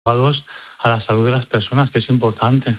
a la salud de las personas, que es importante.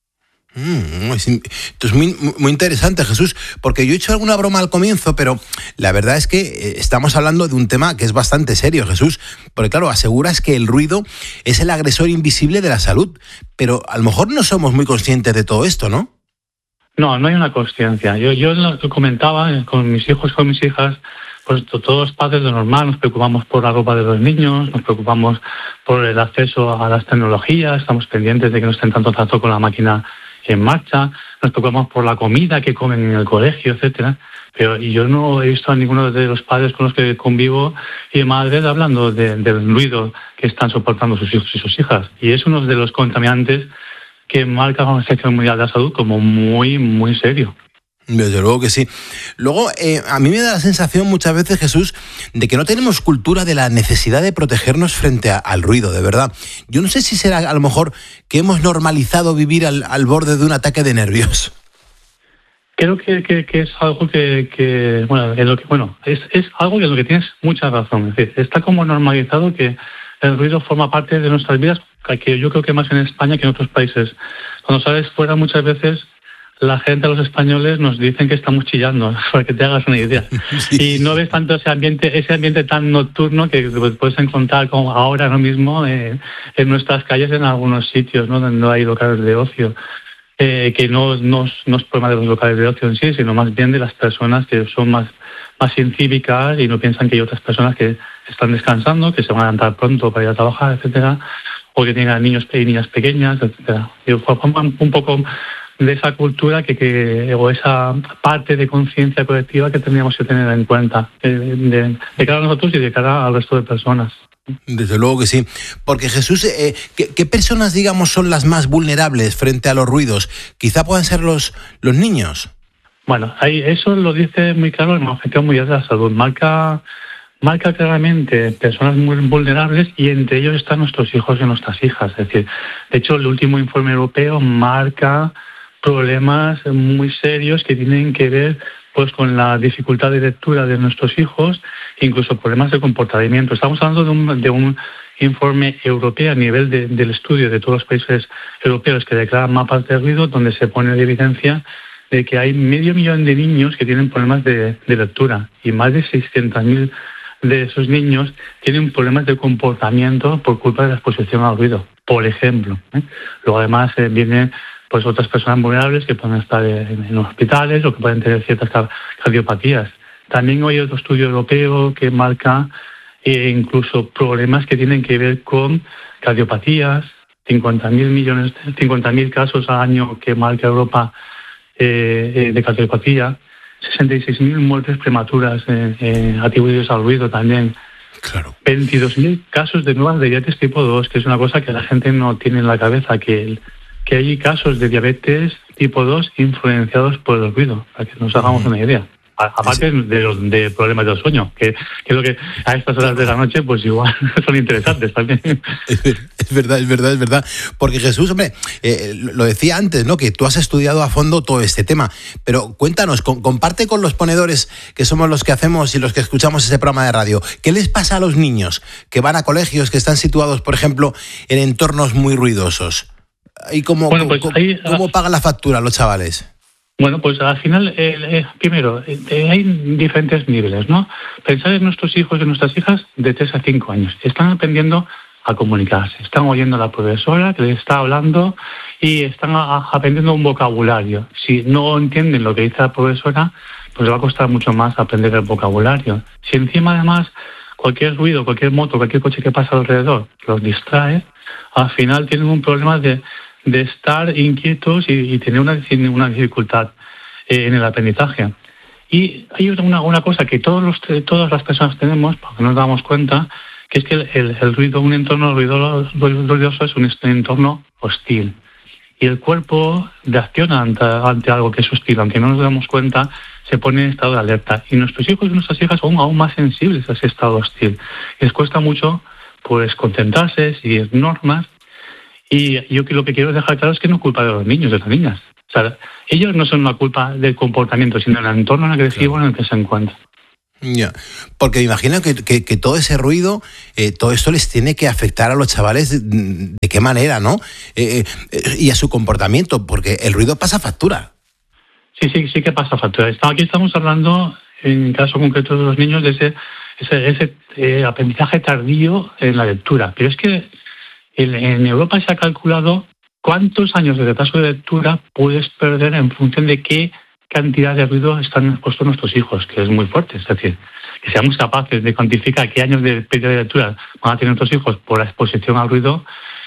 Esto es muy, muy interesante, Jesús, porque yo he hecho alguna broma al comienzo, pero la verdad es que estamos hablando de un tema que es bastante serio, Jesús, porque claro, aseguras que el ruido es el agresor invisible de la salud, pero a lo mejor no somos muy conscientes de todo esto, ¿no? No hay una conciencia. Yo lo comentaba con mis hijos, con mis hijas, pues todos los padres de normal nos preocupamos por la ropa de los niños, nos preocupamos por el acceso a las tecnologías, estamos pendientes de que no estén tanto trato con la máquina en marcha, nos preocupamos por la comida que comen en el colegio, etcétera. Pero yo no he visto a ninguno de los padres con los que convivo y madres hablando del ruido que están soportando sus hijos y sus hijas. Y es uno de los contaminantes que marca la Organización Mundial de la Salud como muy, muy serio. Desde luego que sí. Luego, a mí me da la sensación muchas veces, Jesús, de que no tenemos cultura de la necesidad de protegernos frente al ruido, de verdad. Yo no sé si será a lo mejor que hemos normalizado vivir al borde de un ataque de nervios. Creo que es algo que es algo en lo que tienes mucha razón. Es decir, está como normalizado que el ruido forma parte de nuestras vidas, que yo creo que más en España que en otros países. Cuando sales fuera muchas veces la gente, los españoles, nos dicen que estamos chillando, para que te hagas una idea. Sí. Y no ves tanto ese ambiente tan nocturno que puedes encontrar como ahora mismo en nuestras calles, en algunos sitios, ¿no? Donde no hay locales de ocio. Que no es problema de los locales de ocio en sí, sino más bien de las personas que son más incívicas y no piensan que hay otras personas que están descansando, que se van a levantar pronto para ir a trabajar, etcétera, o que tengan niños y niñas pequeñas, etcétera. Y forman un poco de esa cultura o esa parte de conciencia colectiva que tendríamos que tener en cuenta de cara a nosotros y de cara al resto de personas. Desde luego que sí. Porque Jesús, ¿qué personas, digamos, son las más vulnerables frente a los ruidos? Quizá puedan ser los niños. Bueno, eso lo dice muy claro el Organización Mundial de la Salud. Marca claramente personas muy vulnerables y entre ellos están nuestros hijos y nuestras hijas. Es decir, de hecho, el último informe europeo marca problemas muy serios que tienen que ver pues con la dificultad de lectura de nuestros hijos, incluso problemas de comportamiento. Estamos hablando de un informe europeo a nivel del estudio de todos los países europeos que declaran mapas de ruido, donde se pone de evidencia de que hay 500.000 de niños que tienen problemas de lectura y más de 600.000 de esos niños tienen problemas de comportamiento por culpa de la exposición al ruido, por ejemplo. Luego además vienen pues otras personas vulnerables que pueden estar en hospitales o que pueden tener ciertas cardiopatías. También hay otro estudio europeo que marca incluso problemas que tienen que ver con cardiopatías, 50.000 casos al año que marca Europa de cardiopatía, 66.000 muertes prematuras atribuidas al ruido también. Claro. 22.000 casos de nuevas diabetes tipo 2, que es una cosa que la gente no tiene en la cabeza, que hay casos de diabetes tipo 2 influenciados por el ruido, para que nos hagamos una idea. Aparte de problemas del sueño, que es lo que a estas horas de la noche pues igual son interesantes también. Es verdad. Porque Jesús, hombre, lo decía antes, ¿no? Que tú has estudiado a fondo todo este tema. Pero cuéntanos, comparte con los ponedores, que somos los que hacemos y los que escuchamos ese programa de radio, ¿qué les pasa a los niños que van a colegios que están situados, por ejemplo, en entornos muy ruidosos? ¿Y cómo pagan la factura los chavales? Bueno, pues al final, primero, hay diferentes niveles, ¿no? Pensar en nuestros hijos y nuestras hijas de 3 a 5 años. Están aprendiendo a comunicarse, están oyendo a la profesora que les está hablando y están aprendiendo un vocabulario. Si no entienden lo que dice la profesora, pues les va a costar mucho más aprender el vocabulario. Si encima, además, cualquier ruido, cualquier moto, cualquier coche que pasa alrededor los distrae, al final tienen un problema de estar inquietos y tener una dificultad en el aprendizaje. Y hay una cosa que todas las personas tenemos, porque nos damos cuenta, que es que el ruido, un entorno ruidoso es un entorno hostil. Y el cuerpo reacciona ante algo que es hostil, aunque no nos damos cuenta, se pone en estado de alerta. Y nuestros hijos y nuestras hijas son aún más sensibles a ese estado hostil. Les cuesta mucho pues concentrarse, seguir normas. Y yo lo que quiero dejar claro es que no es culpa de los niños, de las niñas. O sea, ellos no son la culpa del comportamiento, sino del entorno agresivo en el que se encuentran. Ya. Porque me imagino que todo ese ruido, todo esto les tiene que afectar a los chavales de qué manera, ¿no? Y a su comportamiento, porque el ruido pasa factura. Sí que pasa factura. Aquí estamos hablando, en el caso concreto de los niños, de ese aprendizaje tardío en la lectura. Pero es que en Europa se ha calculado cuántos años de retraso de lectura puedes perder en función de qué cantidad de ruido están expuestos nuestros hijos, que es muy fuerte. Es decir, que seamos capaces de cuantificar qué años de pérdida de lectura van a tener nuestros hijos por la exposición al ruido,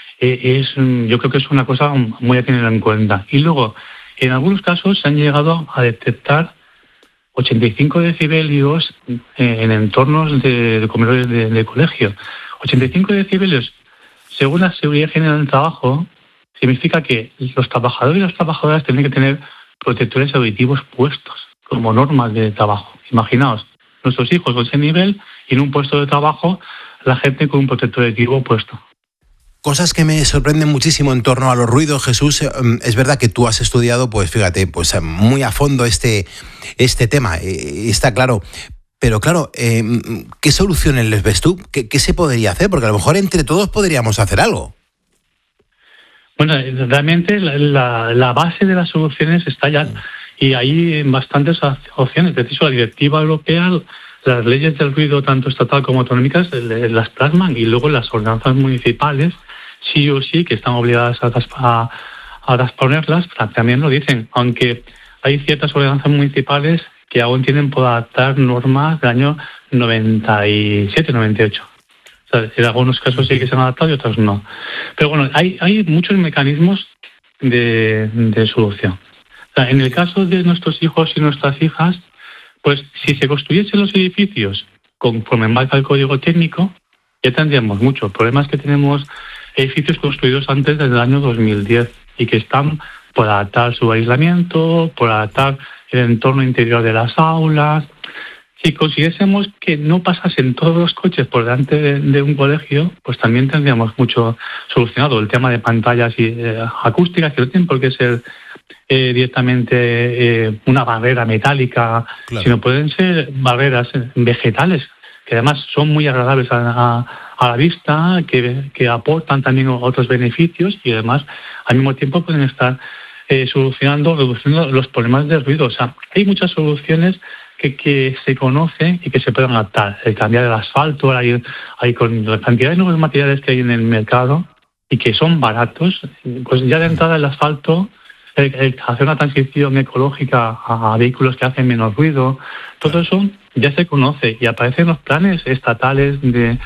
yo creo que es una cosa muy a tener en cuenta. Y luego, en algunos casos se han llegado a detectar 85 decibelios en entornos de comedores de colegio. 85 decibelios, según la Seguridad General del Trabajo, significa que los trabajadores y las trabajadoras tienen que tener protectores auditivos puestos como normas de trabajo. Imaginaos, nuestros hijos con ese nivel y en un puesto de trabajo la gente con un protector auditivo puesto. Cosas que me sorprenden muchísimo en torno a los ruidos, Jesús. Es verdad que tú has estudiado, pues fíjate, pues muy a fondo este tema, está claro. Pero claro, ¿qué soluciones les ves tú? ¿Qué se podría hacer? Porque a lo mejor entre todos podríamos hacer algo. Bueno, realmente la base de las soluciones está ya, y hay bastantes opciones. De hecho, la directiva europea, las leyes del ruido, tanto estatal como autonómicas, las plasman, y luego las ordenanzas municipales, sí o sí, que están obligadas a transponerlas, también lo dicen, aunque hay ciertas ordenanzas municipales que aún tienen por adaptar normas del año 97, 98. En algunos casos sí que se han adaptado y otros no. Pero bueno, hay muchos mecanismos de solución. En el caso de nuestros hijos y nuestras hijas, pues si se construyesen los edificios conforme marca el código técnico, ya tendríamos mucho. El problema es que tenemos edificios construidos antes del año 2010 y que están por adaptar su aislamiento, por adaptar el entorno interior de las aulas. Si consiguiésemos que no pasasen todos los coches por delante de un colegio, pues también tendríamos mucho solucionado. El tema de pantallas acústicas, que no tienen por qué ser directamente una barrera metálica, claro, sino pueden ser barreras vegetales, que además son muy agradables a la vista, que aportan también otros beneficios y además al mismo tiempo pueden estar reduciendo los problemas de ruido. O sea, hay muchas soluciones que se conocen y que se pueden adaptar. El cambiar el asfalto, hay con la cantidad de nuevos materiales que hay en el mercado y que son baratos, pues ya de entrada el asfalto, el hacer una transición ecológica a vehículos que hacen menos ruido, todo eso ya se conoce y aparecen los planes estatales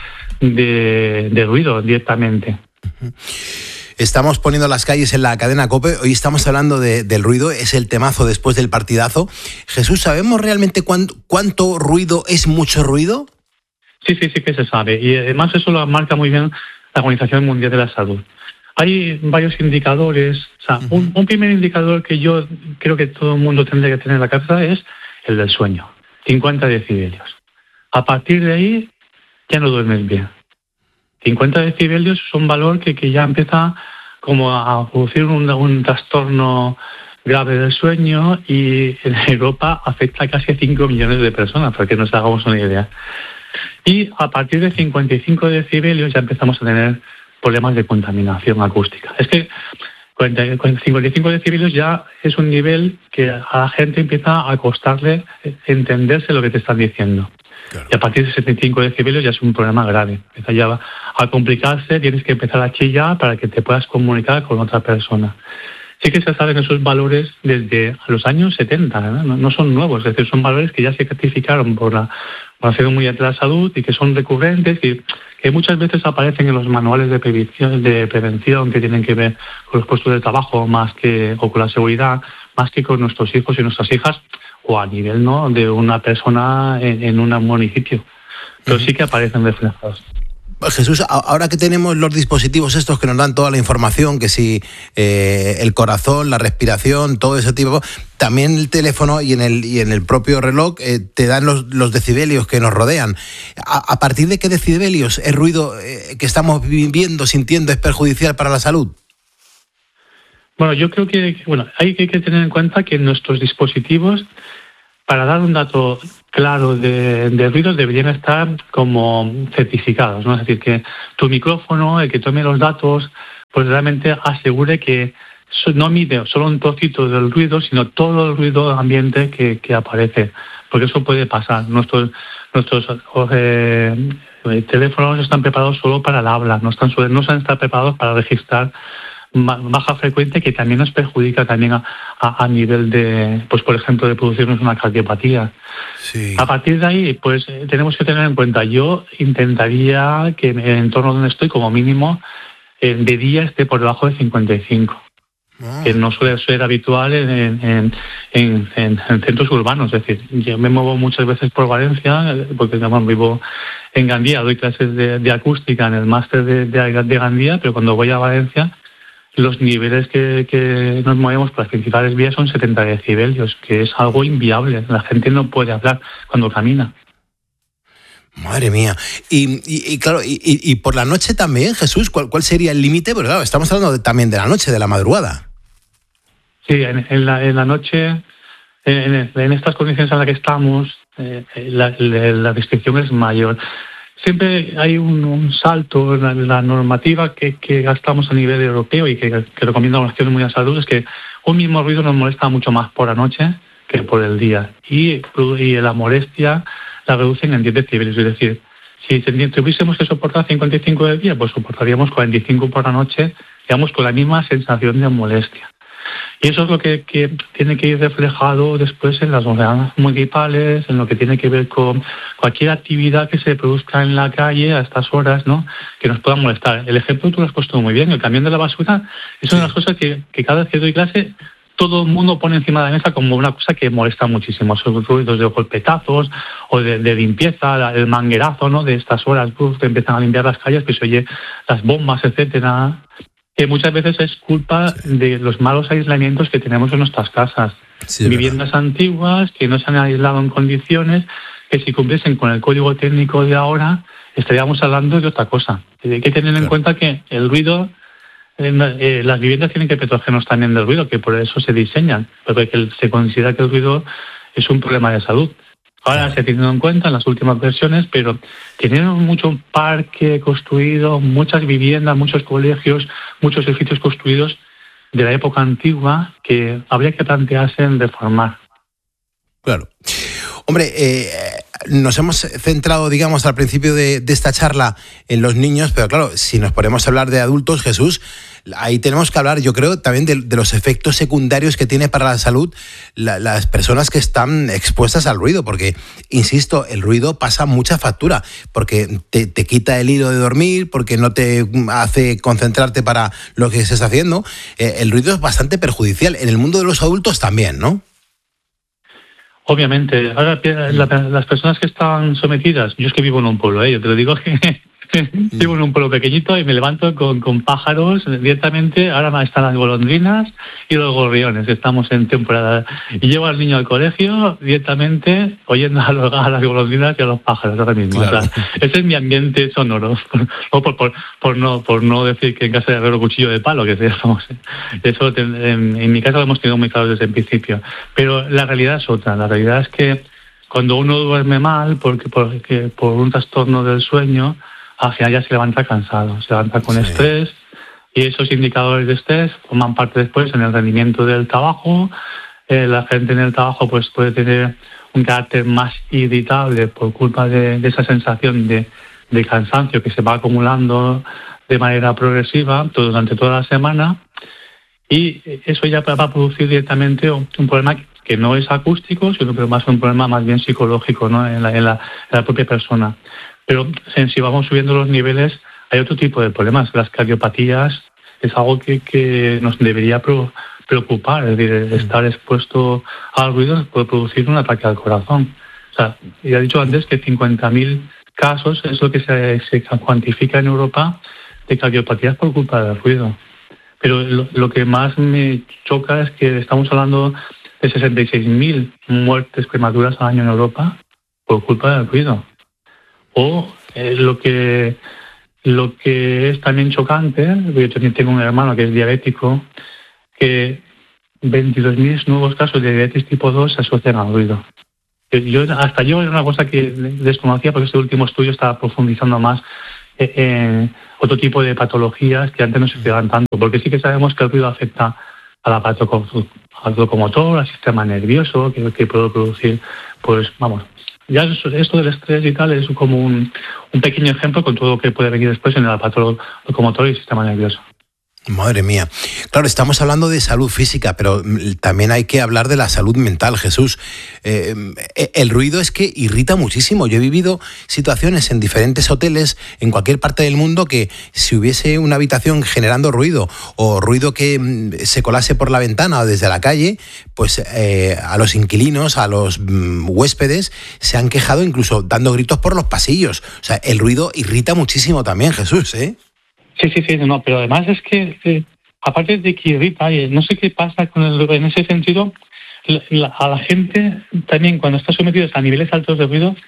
de ruido directamente. Estamos poniendo las calles en la cadena COPE. Hoy estamos hablando del ruido, es el temazo después del partidazo. Jesús, ¿sabemos realmente cuánto ruido es mucho ruido? Sí que se sabe. Y además eso lo marca muy bien la Organización Mundial de la Salud. Hay varios indicadores. O sea, un primer indicador que yo creo que todo el mundo tendría que tener en la cabeza es el del sueño. 50 decibelios. A partir de ahí ya no duermes bien. 50 decibelios es un valor que ya empieza como a producir un trastorno grave del sueño y en Europa afecta a casi 5 millones de personas, para que nos hagamos una idea. Y a partir de 55 decibelios ya empezamos a tener problemas de contaminación acústica. Es que con 55 decibelios ya es un nivel que a la gente empieza a costarle entenderse lo que te están diciendo. Claro. Y a partir de 75 decibelios ya es un problema grave. Empieza ya a complicarse, tienes que empezar a chillar para que te puedas comunicar con otra persona. Sí que se saben esos valores desde los años 70, no son nuevos, es decir, son valores que ya se certificaron por la Organización Mundial de la Salud y que son recurrentes y que muchas veces aparecen en los manuales de prevención que tienen que ver con los puestos de trabajo o con la seguridad, más que con nuestros hijos y nuestras hijas, o a nivel de una persona en un municipio. Pero sí que aparecen reflejados. Jesús, ahora que tenemos los dispositivos estos que nos dan toda la información, que si el corazón, la respiración, todo ese tipo, también el teléfono y en el propio reloj te dan los decibelios que nos rodean. ¿A partir de qué decibelios el ruido que estamos viviendo, sintiendo, es perjudicial para la salud? Bueno, yo creo que hay que tener en cuenta que nuestros dispositivos para dar un dato claro de ruidos deberían estar como certificados, ¿no? Es decir, que tu micrófono, el que tome los datos, pues realmente asegure que no mide solo un trocito del ruido, sino todo el ruido ambiente que aparece, porque eso puede pasar. Nuestros teléfonos están preparados solo para el habla, no están preparados para registrar baja frecuencia, que también nos perjudica también a nivel de, pues por ejemplo, de producirnos una cardiopatía. Sí. A partir de ahí, pues tenemos que tener en cuenta, yo intentaría que en el entorno donde estoy, como mínimo, de día esté por debajo de 55. Que no suele ser habitual en centros urbanos. Es decir, yo me muevo muchas veces por Valencia, porque vivo en Gandía, doy clases de acústica en el máster de Gandía, pero cuando voy a Valencia, los niveles que nos movemos por las principales vías son 70 decibelios, que es algo inviable. La gente no puede hablar cuando camina. Madre mía. Y claro, y por la noche también, Jesús, ¿cuál sería el límite? Porque claro, estamos hablando también de la noche, de la madrugada. Sí, en la noche, en estas condiciones en las que estamos, la restricción es mayor. Siempre hay un salto en la normativa que gastamos a nivel europeo y que recomienda la Organización Mundial de la Salud, es que un mismo ruido nos molesta mucho más por la noche que por el día. Y la molestia la reducen en 10 decibelios. Es decir, si tuviésemos que soportar 55 del día, pues soportaríamos 45 por la noche, digamos, con la misma sensación de molestia. Y eso es lo que tiene que ir reflejado después en las ordenanzas municipales, en lo que tiene que ver con cualquier actividad que se produzca en la calle a estas horas, ¿no?, que nos pueda molestar. El ejemplo tú lo has puesto muy bien, el camión de la basura es una de las cosas que cada vez que doy clase todo el mundo pone encima de la mesa como una cosa que molesta muchísimo. Esos ruidos de golpetazos o de limpieza, el manguerazo, ¿no?, de estas horas, que empiezan a limpiar las calles, que se oye las bombas, etcétera, que muchas veces es culpa de los malos aislamientos que tenemos en nuestras casas. Sí, viviendas antiguas que no se han aislado en condiciones que, si cumpliesen con el código técnico de ahora, estaríamos hablando de otra cosa. Hay que tener en cuenta que el ruido, las viviendas tienen que protegernos también del ruido, que por eso se diseñan, porque se considera que el ruido es un problema de salud. Ahora se ha tenido en cuenta en las últimas versiones, pero tenemos mucho parque construido, muchas viviendas, muchos colegios, muchos edificios construidos de la época antigua que habría que plantearse en reformar. Claro. Hombre, nos hemos centrado, digamos, al principio de esta charla en los niños, pero claro, si nos ponemos a hablar de adultos, Jesús, ahí tenemos que hablar, yo creo, también de los efectos secundarios que tiene para la salud las personas que están expuestas al ruido, porque, insisto, el ruido pasa mucha factura, porque te quita el hilo de dormir, porque no te hace concentrarte para lo que estés haciendo. El ruido es bastante perjudicial. En el mundo de los adultos también, ¿no? Obviamente. Ahora, las personas que están sometidas, yo es que vivo en un pueblo, yo te lo digo, que vivo en un pueblo pequeñito y me levanto con pájaros directamente. Ahora están las golondrinas y los gorriones, estamos en temporada. Y llevo al niño al colegio directamente oyendo a las golondrinas y a los pájaros ahora mismo. Claro. O sea, ese es mi ambiente sonoro. Por no decir que en casa de herrero cuchillo de palo, que estamos. Eso en mi casa lo hemos tenido muy claro desde el principio. Pero la realidad es otra. La realidad es que cuando uno duerme mal, porque por un trastorno del sueño, al final ya se levanta cansado, se levanta con estrés, y esos indicadores de estrés forman parte después en el rendimiento del trabajo. La gente en el trabajo pues puede tener un carácter más irritable por culpa de esa sensación de cansancio que se va acumulando de manera progresiva durante toda la semana, y eso ya va a producir directamente un problema que no es acústico, sino que más un problema más bien psicológico, ¿no?, en la propia persona. Pero si vamos subiendo los niveles, hay otro tipo de problemas. Las cardiopatías es algo que nos debería preocupar. Es decir, estar expuesto al ruido puede producir un ataque al corazón. O sea, ya he dicho antes que 50.000 casos es lo que se cuantifica en Europa de cardiopatías por culpa del ruido. Pero lo que más me choca es que estamos hablando de 66.000 muertes prematuras al año en Europa por culpa del ruido. O lo que es también chocante, yo también tengo un hermano que es diabético, que 22.000 nuevos casos de diabetes tipo 2 se asocian al ruido. Hasta yo era una cosa que desconocía, porque este último estudio estaba profundizando más otro tipo de patologías que antes no se estudiaban tanto, porque sí que sabemos que el ruido afecta al aparato locomotor, al sistema nervioso, que puede producir, pues vamos, ya esto del estrés y tal es como un pequeño ejemplo con todo lo que puede venir después en el aparato locomotor y el sistema nervioso. Madre mía. Claro, estamos hablando de salud física, pero también hay que hablar de la salud mental, Jesús. El ruido es que irrita muchísimo. Yo he vivido situaciones en diferentes hoteles en cualquier parte del mundo que si hubiese una habitación generando ruido o ruido que se colase por la ventana o desde la calle, pues a los inquilinos, a los huéspedes, se han quejado incluso dando gritos por los pasillos. O sea, el ruido irrita muchísimo también, Jesús, ¿eh? Sí, no, pero además es que, aparte de que irrita, no sé qué pasa en ese sentido, a la gente también cuando está sometidos a niveles altos de ruido,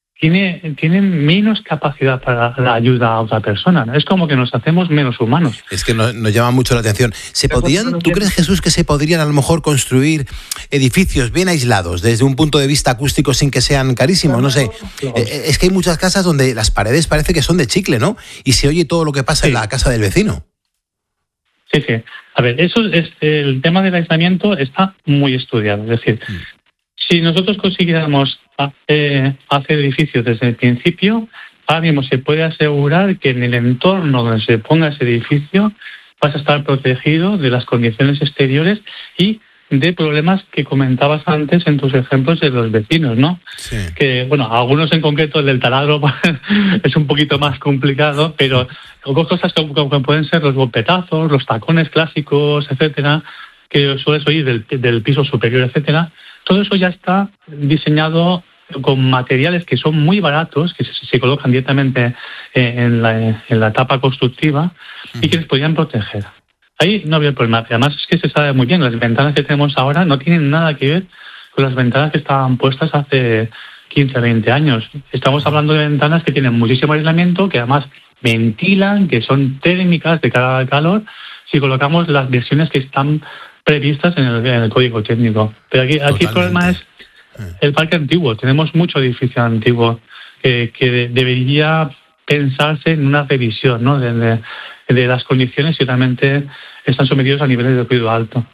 tienen menos capacidad para la ayuda a otra persona, ¿no? Es como que nos hacemos menos humanos. Es que nos llama mucho la atención. ¿Tú crees, Jesús, que se podrían a lo mejor construir edificios bien aislados desde un punto de vista acústico sin que sean carísimos? No sé. Es que hay muchas casas donde las paredes parece que son de chicle, ¿no? Y se oye todo lo que pasa en la casa del vecino. Sí. A ver, el tema del aislamiento está muy estudiado. Es decir, si nosotros consiguiéramos hacer edificios desde el principio, ahora mismo se puede asegurar que en el entorno donde se ponga ese edificio vas a estar protegido de las condiciones exteriores y de problemas que comentabas antes en tus ejemplos de los vecinos, ¿no? Sí. Que, bueno, algunos en concreto, el del taladro es un poquito más complicado, pero cosas como pueden ser los golpetazos, los tacones clásicos, etcétera, que sueles oír del piso superior, etcétera. Todo eso ya está diseñado con materiales que son muy baratos, que se colocan directamente en la etapa constructiva y que les podrían proteger. Ahí no había problema. Además es que se sabe muy bien, las ventanas que tenemos ahora no tienen nada que ver con las ventanas que estaban puestas hace 15, 20 años. Estamos hablando de ventanas que tienen muchísimo aislamiento, que además ventilan, que son térmicas de cara al calor, si colocamos las versiones que están previstas en el código técnico. Pero aquí el problema es el parque antiguo. Tenemos mucho edificio antiguo que debería pensarse en una revisión, ¿no? de las condiciones que realmente están sometidos a niveles de ruido alto.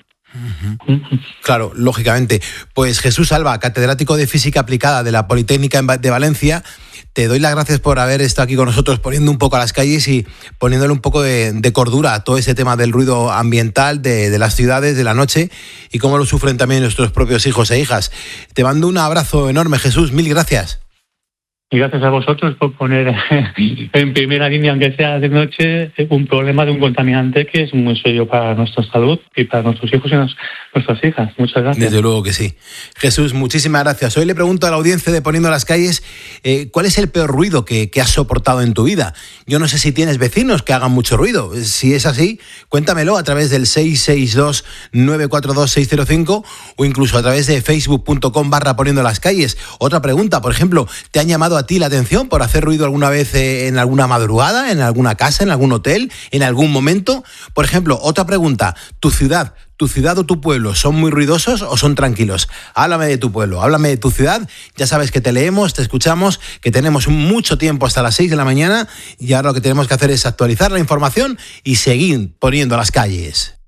Claro, lógicamente. Pues Jesús Alba, catedrático de Física Aplicada de la Politécnica de Valencia, te doy las gracias por haber estado aquí con nosotros poniendo un poco a las calles y poniéndole un poco de cordura a todo ese tema del ruido ambiental de las ciudades, de la noche y cómo lo sufren también nuestros propios hijos e hijas. Te mando un abrazo enorme, Jesús, mil gracias. Y gracias a vosotros por poner en primera línea, aunque sea de noche, un problema de un contaminante que es muy serio para nuestra salud y para nuestros hijos y nuestras hijas. Muchas gracias. Desde luego que sí. Jesús, muchísimas gracias. Hoy le pregunto a la audiencia de Poniendo las Calles, ¿cuál es el peor ruido que has soportado en tu vida? Yo no sé si tienes vecinos que hagan mucho ruido. Si es así, cuéntamelo a través del 662-942-605 o incluso a través de facebook.com/Poniendo las Calles. Otra pregunta, por ejemplo, ¿te han llamado a ti la atención por hacer ruido alguna vez en alguna madrugada, en alguna casa, en algún hotel, en algún momento? Por ejemplo, otra pregunta, ¿tu ciudad o tu pueblo son muy ruidosos o son tranquilos? Háblame de tu pueblo, háblame de tu ciudad. Ya sabes que te leemos, te escuchamos, que tenemos mucho tiempo hasta las 6 de la mañana y ahora lo que tenemos que hacer es actualizar la información y seguir poniendo las calles.